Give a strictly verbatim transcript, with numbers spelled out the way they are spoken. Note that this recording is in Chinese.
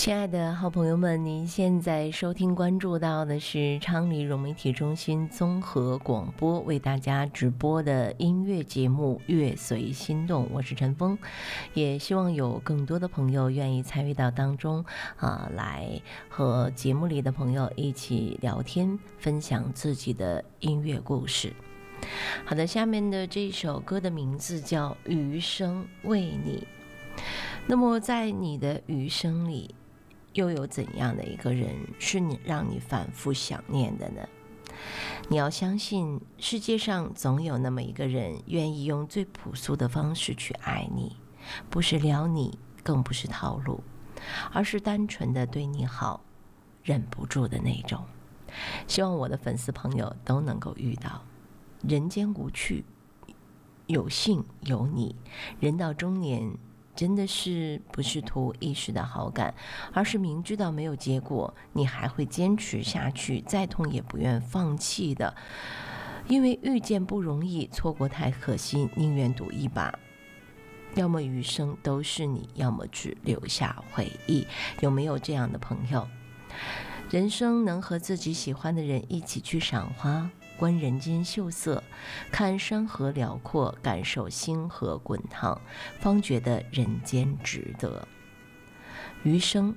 亲爱的好朋友们，您现在收听关注到的是昌黎融媒体中心综合广播为大家直播的音乐节目《乐随心动》，我是陈峰，也希望有更多的朋友愿意参与到当中啊，来和节目里的朋友一起聊天，分享自己的音乐故事。好的，下面的这一首歌的名字叫《余生为你》。那么在你的余生里，又有怎样的一个人是你让你反复想念的呢？你要相信，世界上总有那么一个人愿意用最朴素的方式去爱你，不是撩你，更不是套路，而是单纯的对你好，忍不住的那种。希望我的粉丝朋友都能够遇到。人间无趣，有幸有你。人到中年，真的是不是图一时的好感，而是明知道没有结果，你还会坚持下去，再痛也不愿放弃的。因为遇见不容易，错过太可惜，宁愿赌一把。要么余生都是你，要么只留下回忆。有没有这样的朋友？人生能和自己喜欢的人一起去赏花，观人间秀色，看山河辽阔，感受星河滚烫，方觉得人间值得。余生